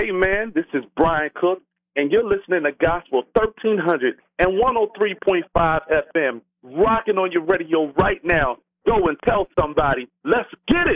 Hey, man, this is Brian Cook, and you're listening to Gospel 1300 and 103.5 FM, rocking on your radio right now. Go and tell somebody. Let's get it.